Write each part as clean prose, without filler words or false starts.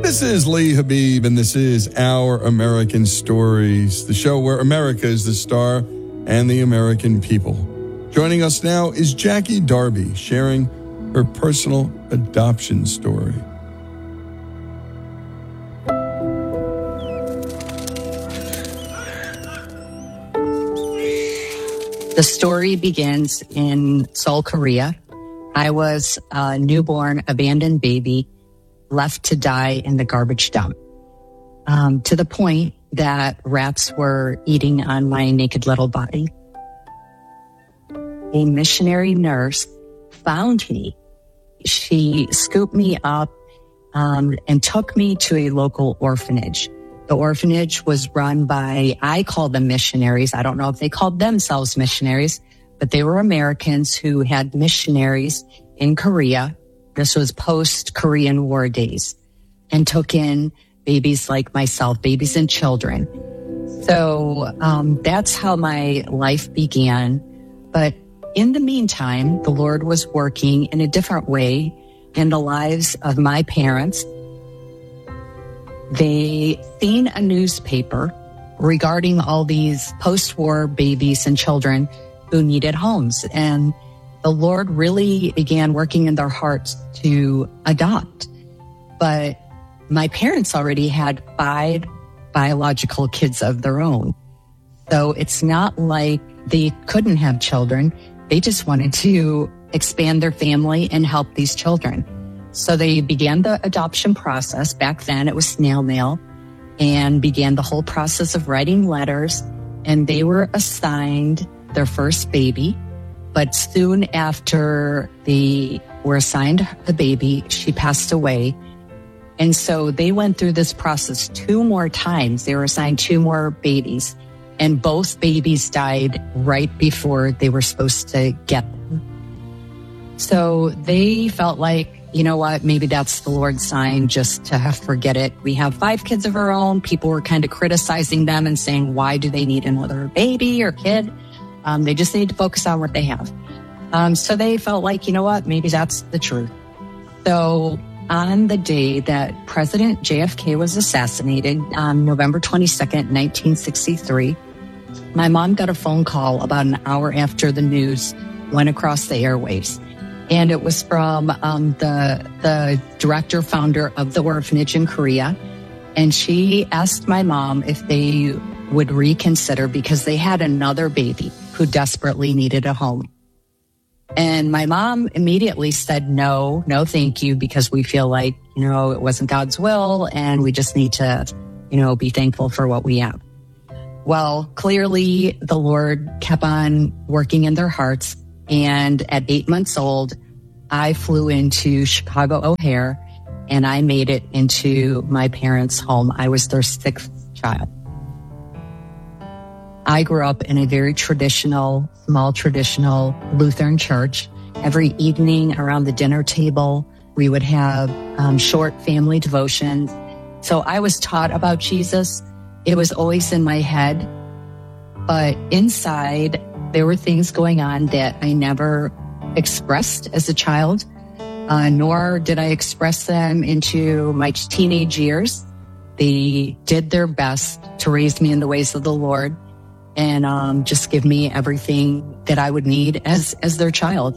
This is Lee Habib, and this is Our American Stories, the show where America is the star and the American people. Joining us now is Jackie Darby, sharing her personal adoption story. The story begins in Seoul, Korea. I was a newborn, abandoned baby, left to die in the garbage dump, to the point that rats were eating on my naked little body. A missionary nurse found me. She scooped me up and took me to a local orphanage. The orphanage was run by, I call them missionaries. I don't know if they called themselves missionaries, but they were Americans who had missionaries in Korea. This was post-Korean War days, and took in babies like myself, babies and children. So that's how my life began. But in the meantime, the Lord was working in a different way in the lives of my parents. They seen a newspaper regarding all these post-war babies and children who needed homes. And the Lord really began working in their hearts to adopt. But my parents already had 5 biological kids of their own. So it's not like they couldn't have children. They just wanted to expand their family and help these children. So they began the adoption process. Back then it was snail mail, and began the whole process of writing letters, and they were assigned their first baby. But soon after they were assigned the baby, she passed away. And so they went through this process 2 more times. They were assigned 2 more babies, and both babies died right before they were supposed to get them. So they felt like, you know what, maybe that's the Lord's sign, just to forget it. We have 5 kids of our own. People were kind of criticizing them and saying, why do they need another baby or kid? They just need to focus on what they have. So they felt like, you know what, maybe that's the truth. So on the day that President JFK was assassinated, on November 22nd, 1963, my mom got a phone call about an hour after the news went across the airwaves. And it was from the director, founder of the orphanage in Korea. And she asked my mom if they would reconsider because they had another baby who desperately needed a home. And my mom immediately said, no, thank you, because we feel like, it wasn't God's will, and we just need to, be thankful for what we have. Well, clearly the Lord kept on working in their hearts. And at 8 months old, I flew into Chicago O'Hare, and I made it into my parents' home. I was their 6th child. I grew up in a very small traditional Lutheran church. Every evening around the dinner table, we would have short family devotions. So I was taught about Jesus. It was always in my head. But inside, there were things going on that I never expressed as a child, nor did I express them into my teenage years. They did their best to raise me in the ways of the Lord, and just give me everything that I would need as their child.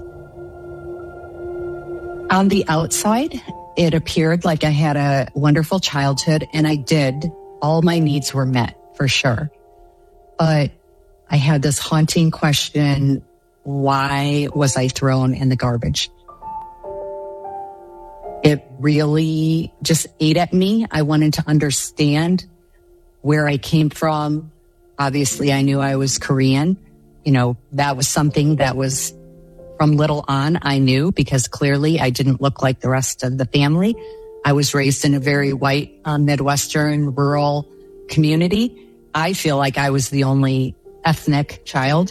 On the outside, it appeared like I had a wonderful childhood, and I did. All my needs were met, for sure. But I had this haunting question, why was I thrown in the garbage? It really just ate at me. I wanted to understand where I came from. Obviously, I knew I was Korean. That was something that was from little on, I knew, because clearly I didn't look like the rest of the family. I was raised in a very white, Midwestern, rural community. I feel like I was the only ethnic child.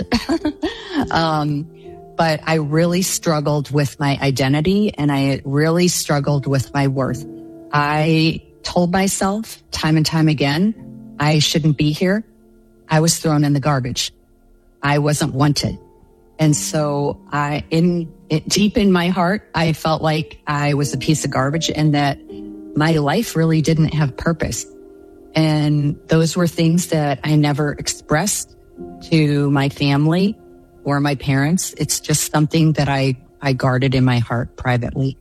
But I really struggled with my identity, and I really struggled with my worth. I told myself time and time again, I shouldn't be here. I was thrown in the garbage. I wasn't wanted. And so deep in my heart, I felt like I was a piece of garbage, and that my life really didn't have purpose. And those were things that I never expressed to my family or my parents. It's just something that I guarded in my heart privately.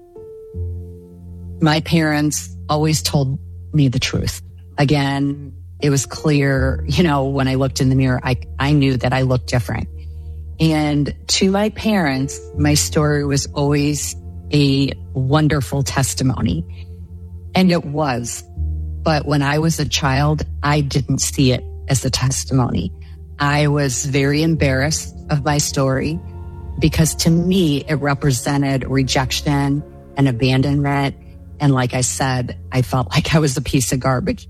My parents always told me the truth. Again, it was clear, when I looked in the mirror, I knew that I looked different. And to my parents, my story was always a wonderful testimony. And it was. But when I was a child, I didn't see it as a testimony. I was very embarrassed of my story because to me, it represented rejection and abandonment. And like I said, I felt like I was a piece of garbage.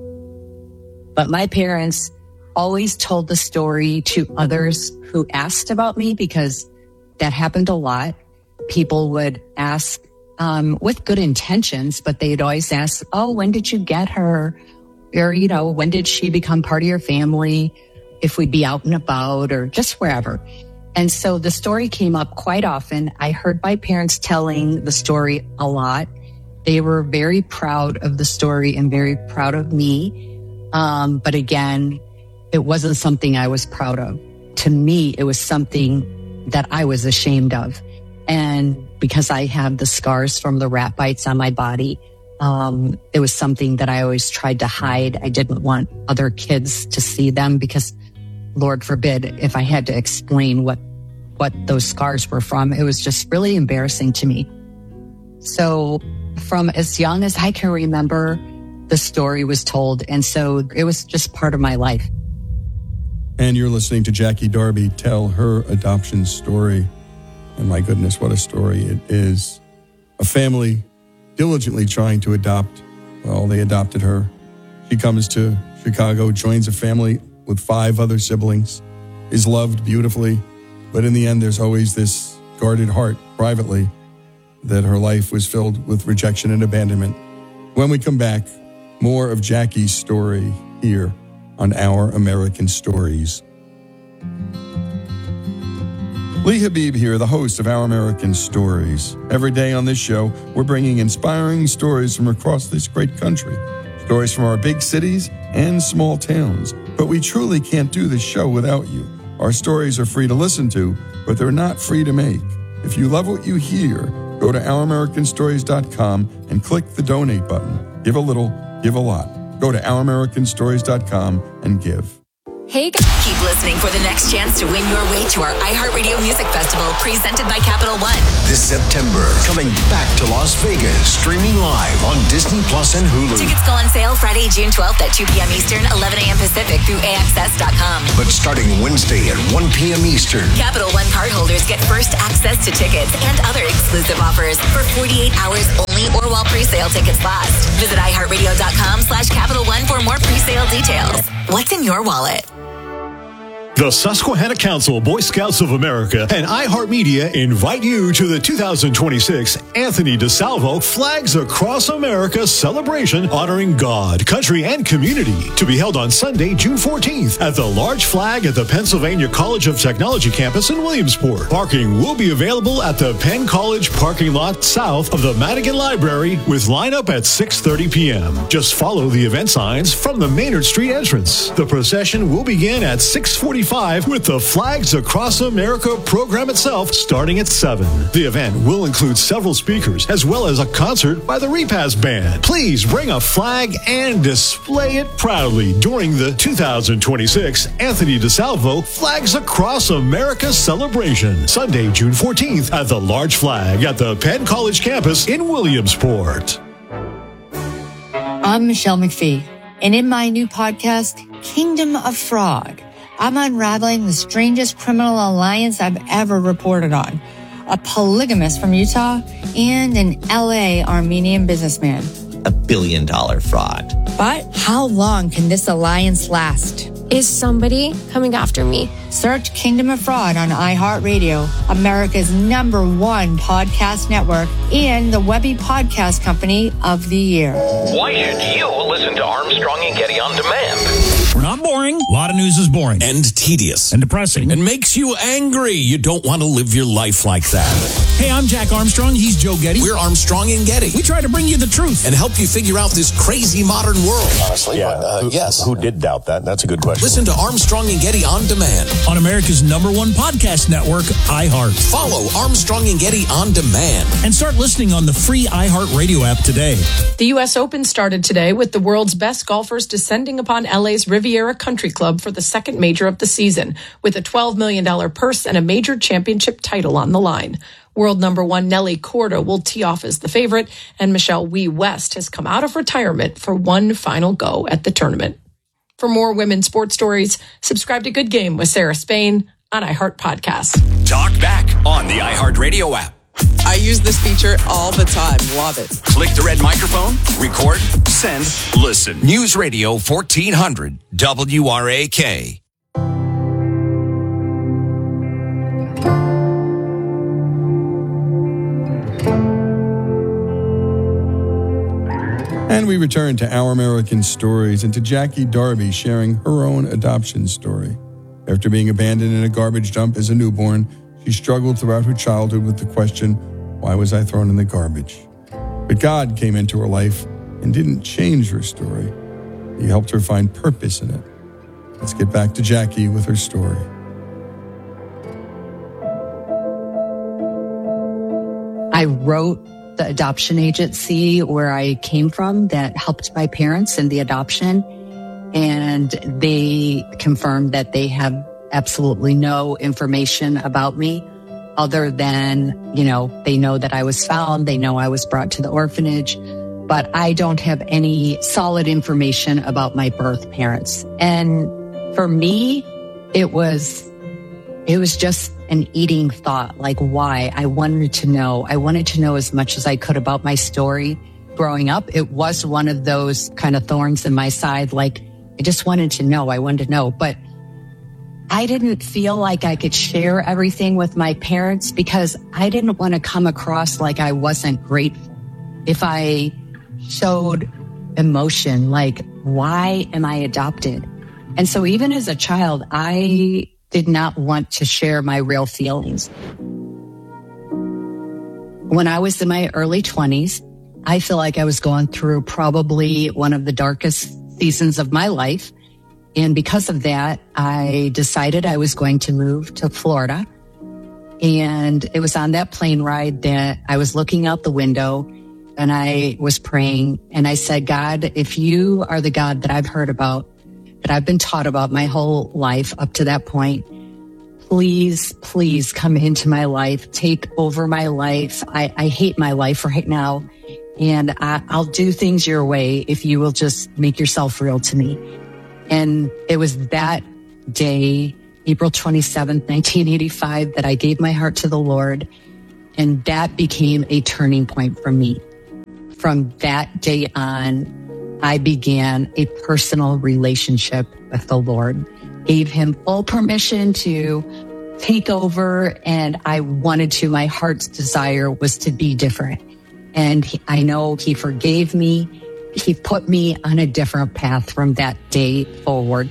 But my parents always told the story to others who asked about me because that happened a lot. People would ask with good intentions, but they'd always ask, oh, when did you get her? Or, when did she become part of your family? If we'd be out and about or just wherever. And so the story came up quite often. I heard my parents telling the story a lot. They were very proud of the story and very proud of me. But again, it wasn't something I was proud of. To me, it was something that I was ashamed of. And because I have the scars from the rat bites on my body, it was something that I always tried to hide. I didn't want other kids to see them because, Lord forbid, if I had to explain what those scars were from, it was just really embarrassing to me. So from as young as I can remember, the story was told. And so it was just part of my life. And you're listening to Jackie Darby tell her adoption story. And my goodness, what a story it is. A family diligently trying to adopt. Well, they adopted her. She comes to Chicago, joins a family with 5 other siblings, is loved beautifully. But in the end, there's always this guarded heart privately that her life was filled with rejection and abandonment. When we come back, more of Jackie's story here on Our American Stories. Lee Habib here, the host of Our American Stories. Every day on this show, we're bringing inspiring stories from across this great country. Stories from our big cities and small towns. But we truly can't do this show without you. Our stories are free to listen to, but they're not free to make. If you love what you hear, go to OurAmericanStories.com and click the donate button. Give a little, give a lot. Go to OurAmericanStories.com and give. Hey, keep listening for the next chance to win your way to our iHeartRadio Music Festival presented by Capital One. This September, coming back to Las Vegas, streaming live on Disney Plus and Hulu. Tickets go on sale Friday, June 12th at 2 p.m. Eastern, 11 a.m. Pacific through AXS.com. But starting Wednesday at 1 p.m. Eastern, Capital One cardholders get first access to tickets and other exclusive offers for 48 hours only or while pre-sale tickets last. Visit iHeartRadio.com/Capital One for more pre-sale details. What's in your wallet? The Susquehanna Council, Boy Scouts of America, and iHeartMedia invite you to the 2026 Anthony DeSalvo Flags Across America celebration honoring God, country, and community to be held on Sunday, June 14th at the Large Flag at the Pennsylvania College of Technology campus in Williamsport. Parking will be available at the Penn College parking lot south of the Madigan Library with lineup at 6:30 p.m. Just follow the event signs from the Maynard Street entrance. The procession will begin at 6:45 with the Flags Across America program itself starting at 7. The event will include several speakers as well as a concert by the Repast Band. Please bring a flag and display it proudly during the 2026 Anthony DeSalvo Flags Across America celebration, Sunday, June 14th at the Large Flag at the Penn College campus in Williamsport. I'm Michelle McPhee, and in my new podcast, Kingdom of Fraud, I'm unraveling the strangest criminal alliance I've ever reported on. A polygamist from Utah and an LA Armenian businessman. $1 billion fraud. But how long can this alliance last? Is somebody coming after me? Search Kingdom of Fraud on iHeartRadio, America's #1 podcast network, and the Webby Podcast Company of the Year. Why should you listen to Armstrong and Getty on demand? We're not boring. A lot of news is boring. And tedious. And depressing. And makes you angry. You don't want to live your life like that. Hey, I'm Jack Armstrong. He's Joe Getty. We're Armstrong and Getty. We try to bring you the truth. And help you figure out this crazy modern world. Honestly, yes. Who did doubt that? That's a good question. Listen to Armstrong and Getty on demand. On America's #1 podcast network, iHeart. Follow Armstrong and Getty on demand. And start listening on the free iHeart Radio app today. The U.S. Open started today with the world's best golfers descending upon LA's Riviera Country Club for the second major of the season, with a $12 million purse and a major championship title on the line. World #1 Nelly Korda will tee off as the favorite, and Michelle Wie West has come out of retirement for one final go at the tournament. For more women's sports stories, subscribe to Good Game with Sarah Spain on iHeart Podcasts. Talk back on the iHeart Radio app. I use this feature all the time. Love it. Click the red microphone, record, send, listen. News Radio 1400 WRAK. And we return to Our American Stories and to Jackie Darby sharing her own adoption story. After being abandoned in a garbage dump as a newborn, she struggled throughout her childhood with the question, why was I thrown in the garbage? But God came into her life and didn't change her story. He helped her find purpose in it. Let's get back to Jackie with her story. I wrote the adoption agency where I came from that helped my parents in the adoption, and they confirmed that they have absolutely no information about me other than, they know that I was found, they know I was brought to the orphanage, but I don't have any solid information about my birth parents. And for me, it was just an eating thought, like why. I wanted to know as much as I could about my story growing up. It was one of those kind of thorns in my side. Like I just wanted to know, but I didn't feel like I could share everything with my parents because I didn't want to come across like I wasn't grateful. If I showed emotion, like why am I adopted? And so even as a child, I did not want to share my real feelings. When I was in my early 20s, I feel like I was going through probably one of the darkest seasons of my life. And because of that, I decided I was going to move to Florida. And it was on that plane ride that I was looking out the window and I was praying. And I said, God, if you are the God that I've heard about, that I've been taught about my whole life up to that point, please come into my life, take over my life. I hate my life right now, and I'll do things your way if you will just make yourself real to me. And it was that day, April 27th, 1985, that I gave my heart to the Lord, and that became a turning point for me. From that day on, I began a personal relationship with the Lord, gave him full permission to take over, and I wanted to. My heart's desire was to be different. And I know he forgave me. He put me on a different path from that day forward.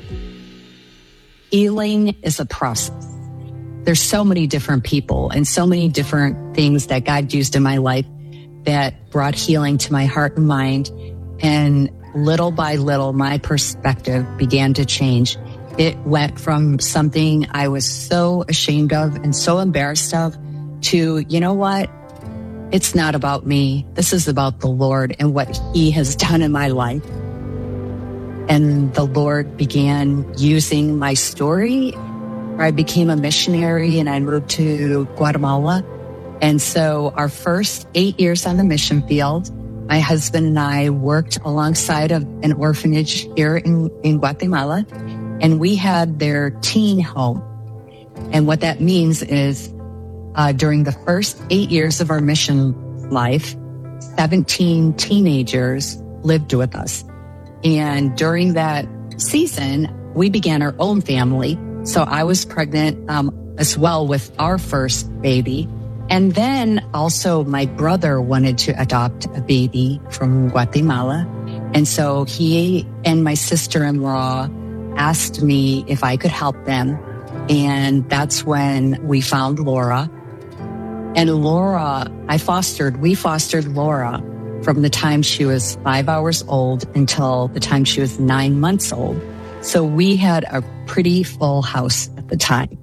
Healing is a process. There's so many different people and so many different things that God used in my life that brought healing to my heart and mind. And little by little, my perspective began to change. It went from something I was so ashamed of and so embarrassed of to, you know what? It's not about me. This is about the Lord and what he has done in my life. And the Lord began using my story. I became a missionary and I moved to Guatemala. And so our first 8 years on the mission field, my husband and I worked alongside of an orphanage here in Guatemala, and we had their teen home. And what that means is during the first 8 years of our mission life, 17 teenagers lived with us. And during that season, we began our own family. So I was pregnant as well with our first baby. And then also my brother wanted to adopt a baby from Guatemala. And so he and my sister-in-law asked me if I could help them. And that's when we found Laura. And Laura, we fostered Laura from the time she was 5 hours old until the time she was 9 months old. So we had a pretty full house at the time.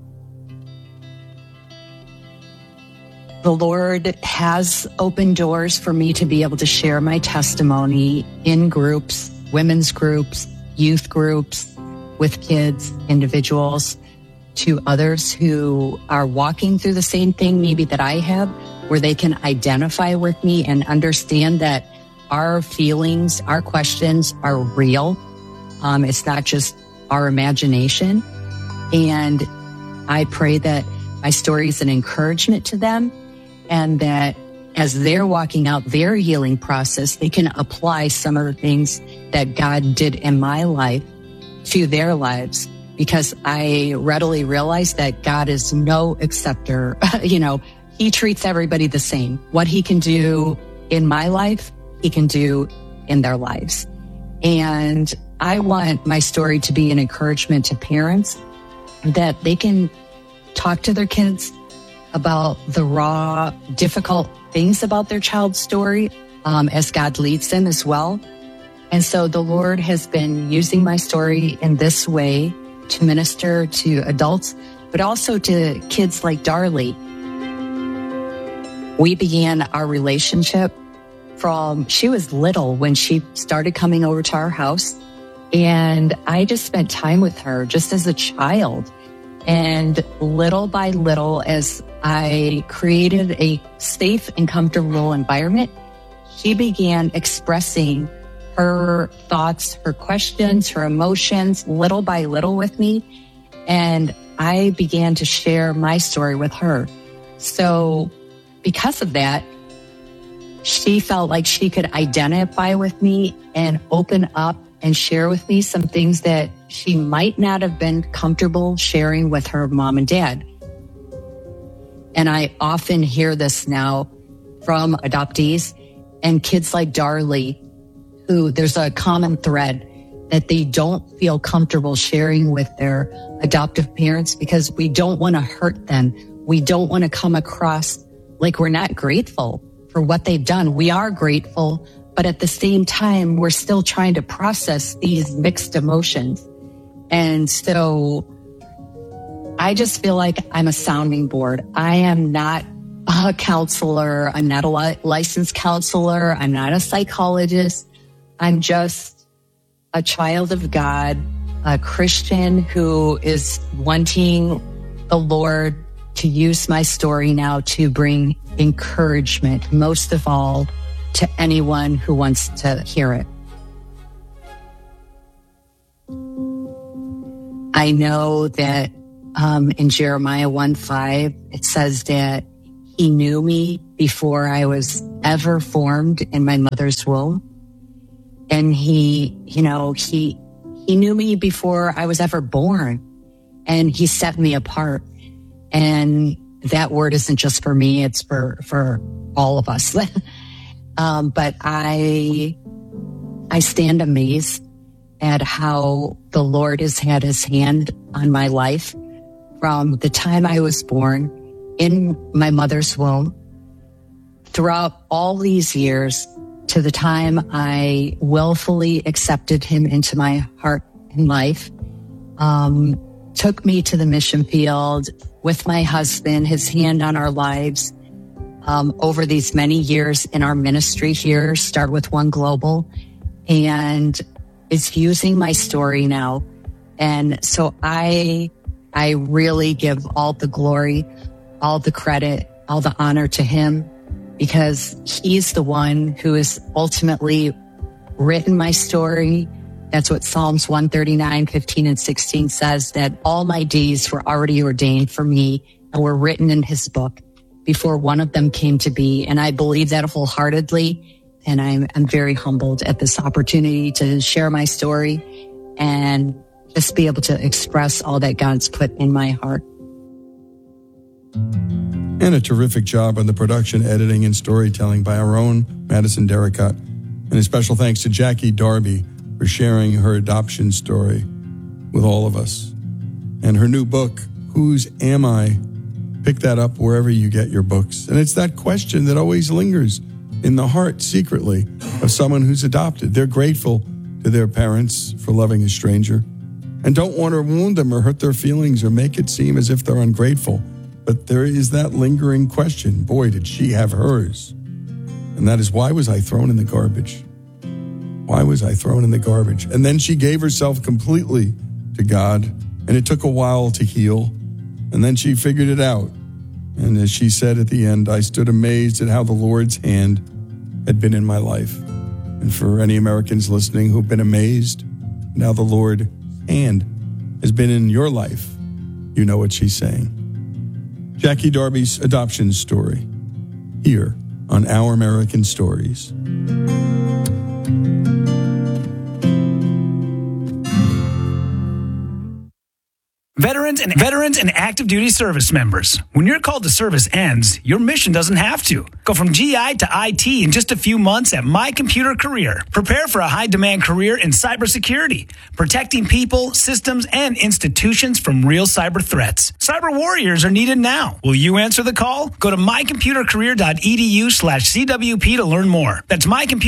The Lord has opened doors for me to be able to share my testimony in groups, women's groups, youth groups, with kids, individuals, to others who are walking through the same thing maybe that I have, where they can identify with me and understand that our feelings, our questions are real. It's not just our imagination. And I pray that my story is an encouragement to them, and that as they're walking out their healing process, they can apply some of the things that God did in my life to their lives. Because I readily realize that God is no acceptor. He treats everybody the same. What he can do in my life, he can do in their lives. And I want my story to be an encouragement to parents that they can talk to their kids about the raw, difficult things about their child's story as God leads them as well. And so the Lord has been using my story in this way to minister to adults, but also to kids like Darlie. We began our relationship from she was little when she started coming over to our house. And I just spent time with her just as a child. And little by little, as I created a safe and comfortable environment, she began expressing her thoughts, her questions, her emotions, little by little with me. And I began to share my story with her. So because of that, she felt like she could identify with me and open up and share with me some things that she might not have been comfortable sharing with her mom and dad. And I often hear this now from adoptees and kids like Darlie, who there's a common thread that they don't feel comfortable sharing with their adoptive parents because we don't want to hurt them. We don't want to come across like we're not grateful for what they've done. We are grateful, but at the same time, we're still trying to process these mixed emotions. And so I just feel like I'm a sounding board. I am not a counselor. I'm not a licensed counselor. I'm not a psychologist. I'm just a child of God, a Christian who is wanting the Lord to use my story now to bring encouragement, most of all, to anyone who wants to hear it. I know that in Jeremiah 1:5, it says that he knew me before I was ever formed in my mother's womb. And he knew me before I was ever born, and he set me apart. And that word isn't just for me, it's for all of us. But I stand amazed at how the Lord has had his hand on my life from the time I was born in my mother's womb throughout all these years to the time I willfully accepted him into my heart and life, took me to the mission field with my husband, his hand on our lives, over these many years in our ministry here, Start With One Global, and is using my story now. And so I really give all the glory, all the credit, all the honor to him, because he's the one who has ultimately written my story. That's what Psalms 139:15 and 16 says, that all my days were already ordained for me and were written in his book before one of them came to be. And I believe that wholeheartedly. And I'm very humbled at this opportunity to share my story. And just be able to express all that God's put in my heart. And a terrific job on the production, editing, and storytelling by our own Madison Derricott. And a special thanks to Jackie Darby for sharing her adoption story with all of us. And her new book, Whose Am I? Pick that up wherever you get your books. And it's that question that always lingers in the heart secretly of someone who's adopted. They're grateful to their parents for loving a stranger and don't want to wound them or hurt their feelings or make it seem as if they're ungrateful. But there is that lingering question, boy, did she have hers. And that is, why was I thrown in the garbage? Why was I thrown in the garbage? And then she gave herself completely to God, and it took a while to heal. And then she figured it out. And as she said at the end, I stood amazed at how the Lord's hand had been in my life. And for any Americans listening who've been amazed, now the Lord's hand has been in your life, you know what she's saying. Jackie Darby's adoption story, here on Our American Stories. Veterans and active duty service members. When your call to service ends, your mission doesn't have to. Go from GI to IT in just a few months at My Computer Career. Prepare for a high-demand career in cybersecurity, protecting people, systems, and institutions from real cyber threats. Cyber warriors are needed now. Will you answer the call? Go to mycomputercareer.edu/CWP to learn more. That's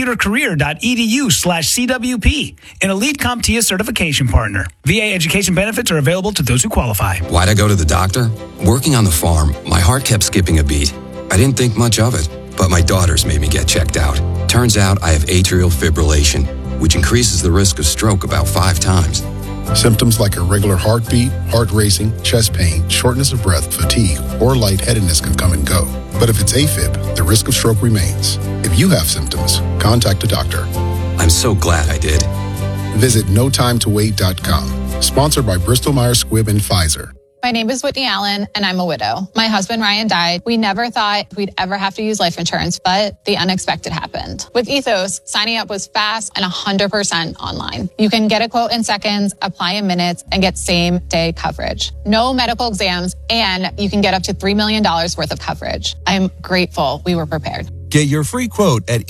mycomputercareer.edu/CWP, an Elite CompTIA certification partner. VA education benefits are available to those who qualify. Why'd I go to the doctor? Working on the farm, my heart kept skipping a beat. I didn't think much of it, but my daughters made me get checked out. Turns out I have atrial fibrillation, which increases the risk of stroke about 5 times. Symptoms like irregular heartbeat, heart racing, chest pain, shortness of breath, fatigue, or lightheadedness can come and go. But if it's AFib, the risk of stroke remains. If you have symptoms, contact a doctor. I'm so glad I did. Visit notimetowait.com. Sponsored by Bristol Myers Squibb and Pfizer. My name is Whitney Allen, and I'm a widow. My husband, Ryan, died. We never thought we'd ever have to use life insurance, but the unexpected happened. With Ethos, signing up was fast and 100% online. You can get a quote in seconds, apply in minutes, and get same-day coverage. No medical exams, and you can get up to $3 million worth of coverage. I'm grateful we were prepared. Get your free quote at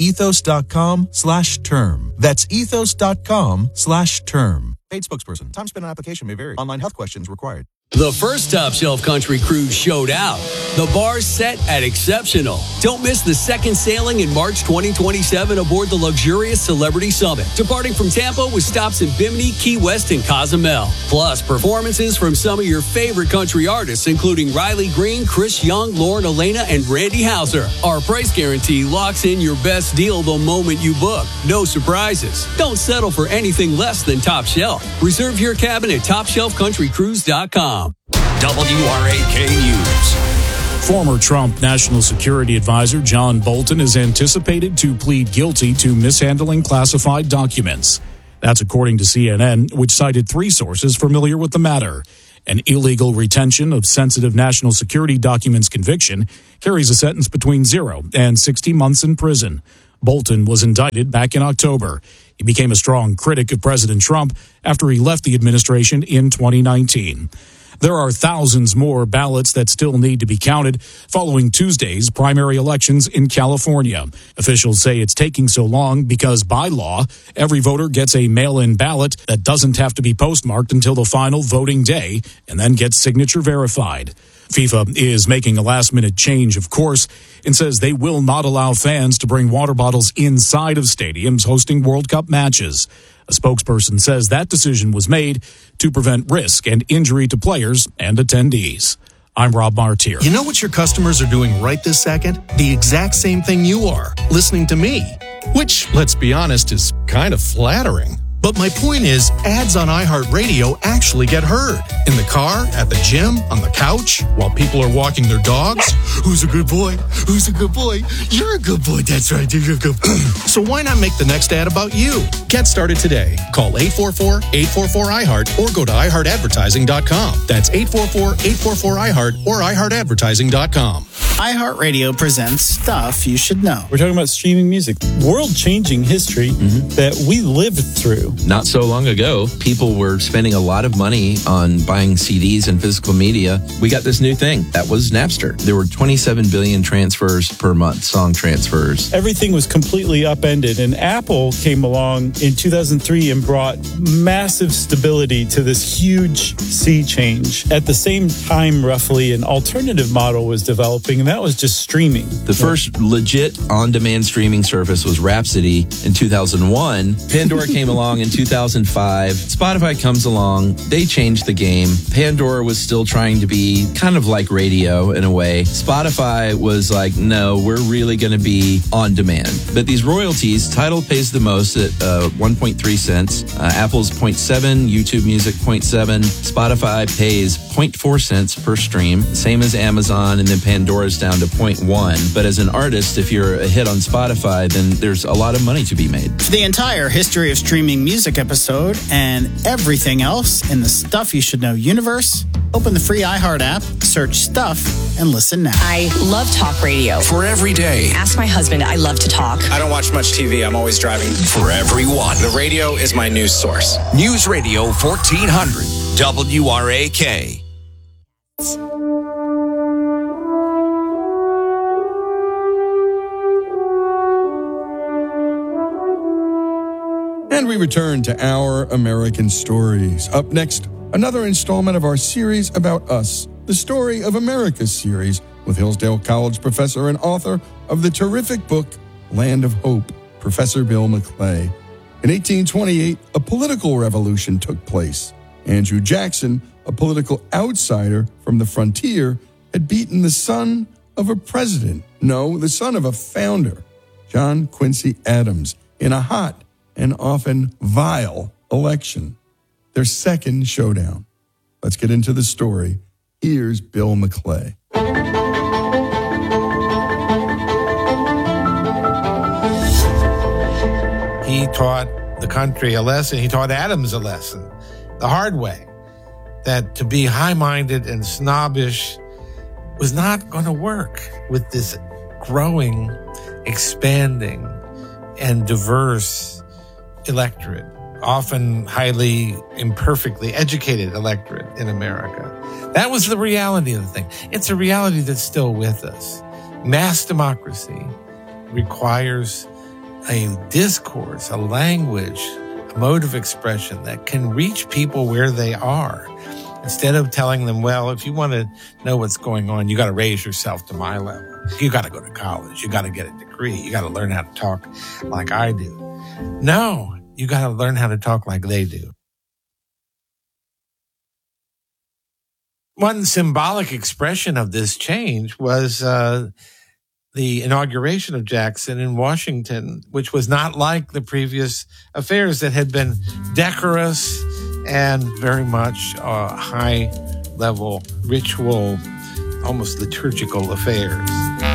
ethos.com/term. That's ethos.com/term. Paid spokesperson. Time spent on application may vary. Online health questions required. The first Top Shelf Country Cruise showed out. The bar's set at Exceptional. Don't miss the second sailing in March 2027 aboard the luxurious Celebrity Summit, departing from Tampa with stops in Bimini, Key West, and Cozumel. Plus, performances from some of your favorite country artists, including Riley Green, Chris Young, Lauren Elena, and Randy Houser. Our price guarantee locks in your best deal the moment you book. No surprises. Don't settle for anything less than Top Shelf. Reserve your cabin at TopShelfCountryCruise.com. WRAK News. Former Trump National Security Advisor John Bolton is anticipated to plead guilty to mishandling classified documents. That's according to CNN, which cited 3 sources familiar with the matter. An illegal retention of sensitive national security documents conviction carries a sentence between 0 and 60 months in prison. Bolton was indicted back in October. He became a strong critic of President Trump after he left the administration in 2019. There are thousands more ballots that still need to be counted following Tuesday's primary elections in California. Officials say it's taking so long because, by law, every voter gets a mail-in ballot that doesn't have to be postmarked until the final voting day and then gets signature verified. FIFA is making a last-minute change, of course, and says they will not allow fans to bring water bottles inside of stadiums hosting World Cup matches. A spokesperson says that decision was made to prevent risk and injury to players and attendees. I'm Rob Martier. You know what your customers are doing right this second? The exact same thing you are, listening to me. Which, let's be honest, is kind of flattering. But my point is, ads on iHeartRadio actually get heard. In the car, at the gym, on the couch, while people are walking their dogs. Who's a good boy? Who's a good boy? You're a good boy. That's right. You're a good boy. So why not make the next ad about you? Get started today. Call 844-844-iHeart or go to iHeartAdvertising.com. That's 844-844-iHeart or iHeartAdvertising.com. iHeartRadio presents Stuff You Should Know. We're talking about streaming music, world-changing history that we lived through. Not so long ago, people were spending a lot of money on buying CDs and physical media. We got this new thing. That was Napster. There were 27 billion transfers per month, song transfers. Everything was completely upended, and Apple came along in 2003 and brought massive stability to this huge sea change. At the same time, roughly, an alternative model was developing, and that was just streaming. The first legit on-demand streaming service was Rhapsody in 2001. Pandora came along in 2005. Spotify comes along. They changed the game. Pandora was still trying to be kind of like radio in a way. Spotify was like, no, we're really going to be on demand. But these royalties, Tidal pays the most at 1.3 cents. Apple's 0.7, YouTube Music 0.7. Spotify pays 0.4 cents per stream, same as Amazon, and then Pandora's down to 0.1. But as an artist, if you're a hit on Spotify, then there's a lot of money to be made. For the entire History of Streaming Music episode and everything else in the Stuff You Should Know universe, open the free iHeart app, search Stuff, and listen now. I love talk radio. For every day. Ask my husband. I love to talk. I don't watch much TV. I'm always driving. For everyone. The radio is my news source. News Radio 1400 WRAK. And we return to Our American Stories. Up next, another installment of our series about us, the Story of America series, with Hillsdale College professor and author of the terrific book, Land of Hope, Professor Bill McClay. In 1828, a political revolution took place. Andrew Jackson, a political outsider from the frontier, had beaten the son of a president, no, the son of a founder, John Quincy Adams, in a hot and often vile election. Their second showdown. Let's get into the story. Here's Bill McClay. He taught the country a lesson. He taught Adams a lesson, the hard way, that to be high-minded and snobbish was not going to work with this growing, expanding, and diverse electorate, often highly imperfectly educated electorate in America. That was the reality of the thing. It's a reality that's still with us. Mass democracy requires a discourse, a language, a mode of expression that can reach people where they are. Instead of telling them, well, if you want to know what's going on, you got to raise yourself to my level. You got to go to college. You got to get a degree. You got to learn how to talk like I do. No, you got to learn how to talk like they do. One symbolic expression of this change was the inauguration of Jackson in Washington, which was not like the previous affairs that had been decorous and very much high-level, ritual, almost liturgical affairs.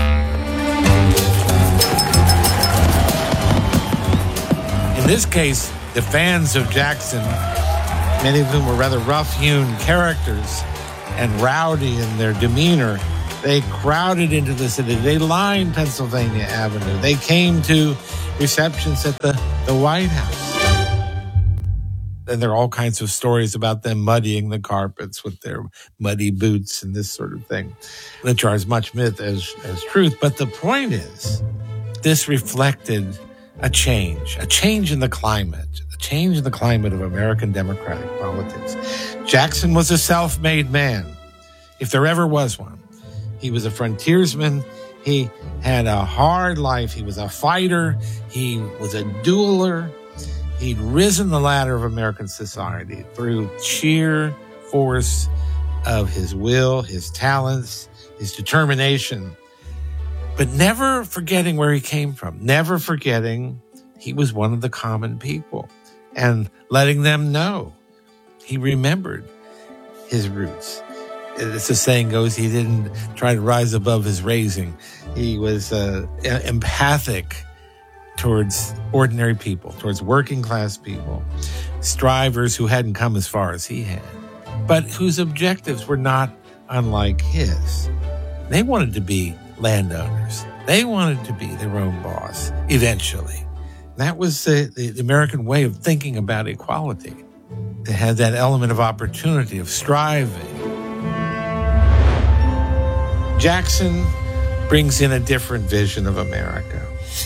In this case, the fans of Jackson, many of whom were rather rough-hewn characters and rowdy in their demeanor, they crowded into the city. They lined Pennsylvania Avenue. They came to receptions at the White House. And there are all kinds of stories about them muddying the carpets with their muddy boots and this sort of thing, which are as much myth as truth. But the point is, this reflected a change in the climate, a change in the climate of American democratic politics. Jackson was a self-made man, if there ever was one. He was a frontiersman. He had a hard life. He was a fighter. He was a dueler. He'd risen the ladder of American society through sheer force of his will, his talents, his determination, but never forgetting where he came from, never forgetting he was one of the common people and letting them know he remembered his roots. As the saying goes, he didn't try to rise above his raising. He was empathic towards ordinary people, towards working class people, strivers who hadn't come as far as he had, but whose objectives were not unlike his. They wanted to be landowners. They wanted to be their own boss eventually. That was the American way of thinking about equality. They had that element of opportunity, of striving. Jackson brings in a different vision of America.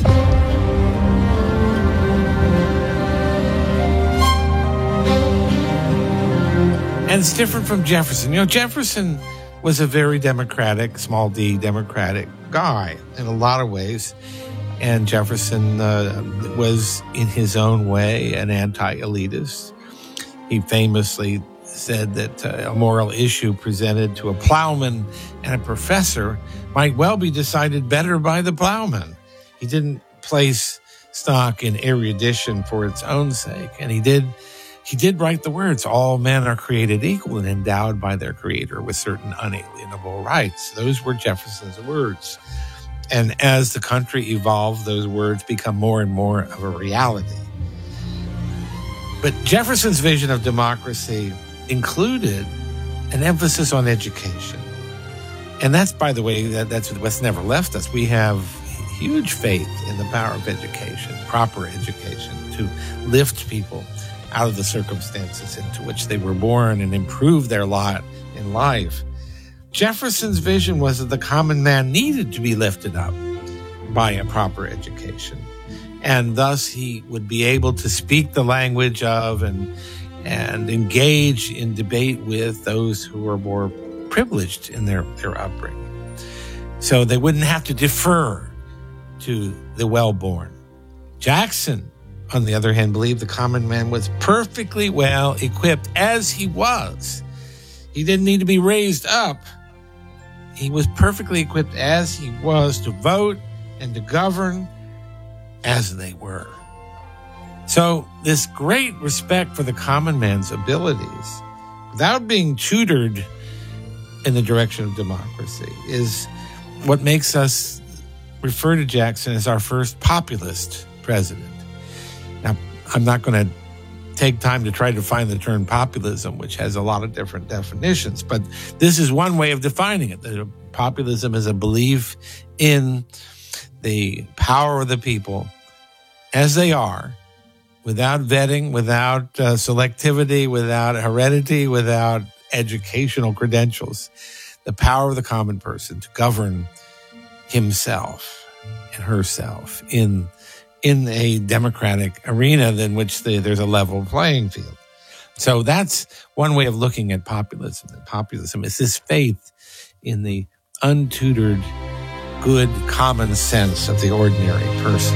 And it's different from Jefferson. You know, Jefferson was a very democratic, small d, democratic guy in a lot of ways. And Jefferson was, in his own way, an anti-elitist. He famously said that a moral issue presented to a plowman and a professor might well be decided better by the plowman. He didn't place stock in erudition for its own sake. And he did write the words, all men are created equal and endowed by their creator with certain unalienable rights. Those were Jefferson's words. And as the country evolved, those words become more and more of a reality. But Jefferson's vision of democracy included an emphasis on education. And that's, by the way, that's what's never left us. We have huge faith in the power of education, proper education, to lift people out of the circumstances into which they were born and improve their lot in life. Jefferson's vision was that the common man needed to be lifted up by a proper education. And thus he would be able to speak the language of and engage in debate with those who were more privileged in their upbringing. So they wouldn't have to defer to the well-born. Jackson, on the other hand, believed the common man was perfectly well equipped as he was. He didn't need to be raised up. He was perfectly equipped as he was to vote and to govern as they were. So this great respect for the common man's abilities, without being tutored in the direction of democracy, is what makes us refer to Jackson as our first populist president. Now, I'm not going to take time to try to find the term populism, which has a lot of different definitions, but this is one way of defining it. That populism is a belief in the power of the people as they are, without vetting, without selectivity, without heredity, without educational credentials. The power of the common person to govern himself and herself in a democratic arena in which there's a level playing field. So that's one way of looking at populism. And populism is this faith in the untutored, good common sense of the ordinary person.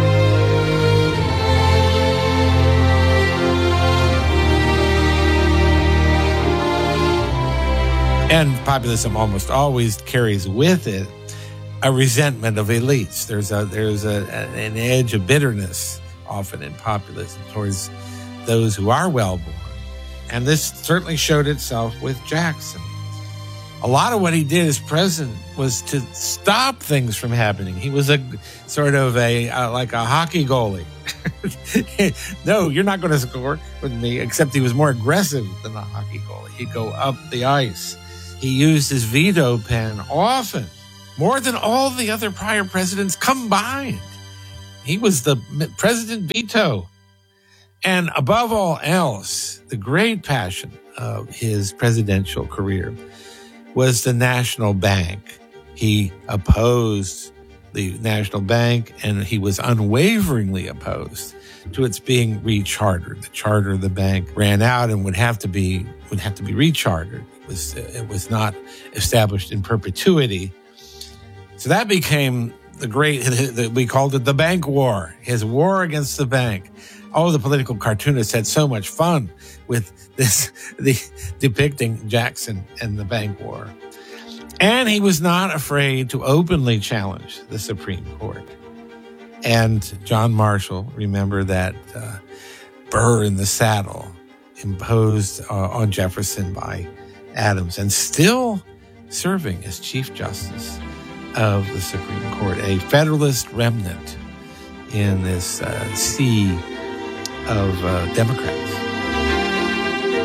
And populism almost always carries with it a resentment of elites. There's an edge of bitterness often in populism towards those who are well-born. And this certainly showed itself with Jackson. A lot of what he did as president was to stop things from happening. He was a sort of like a hockey goalie. No, you're not going to score with me, except he was more aggressive than a hockey goalie. He'd go up the ice. He used his veto pen often, more than all the other prior presidents combined. He was the president veto. And above all else, the great passion of his presidential career was the National Bank. He opposed the National Bank, and he was unwaveringly opposed to its being rechartered. The charter of the bank ran out and would have to be rechartered. It was not established in perpetuity. So that became we called it the bank war, his war against the bank. Oh, the political cartoonists had so much fun with depicting Jackson and the bank war. And he was not afraid to openly challenge the Supreme Court. And John Marshall, remember that burr in the saddle imposed on Jefferson by Adams, and still serving as Chief Justice of the Supreme Court, a Federalist remnant in this sea of Democrats.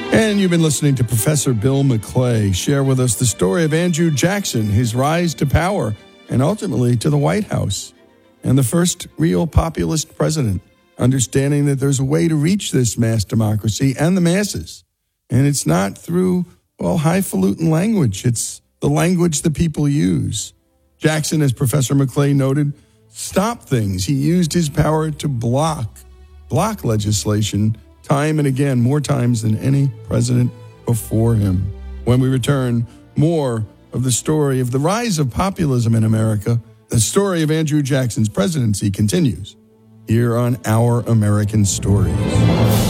And you've been listening to Professor Bill McClay share with us the story of Andrew Jackson, his rise to power, and ultimately to the White House, and the first real populist president, understanding that there's a way to reach this mass democracy and the masses. And it's not through, highfalutin language. It's the language the people use. Jackson, as Professor McClay noted, stopped things. He used his power to block legislation time and again, more times than any president before him. When we return, more of the story of the rise of populism in America. The story of Andrew Jackson's presidency continues here on Our American Stories.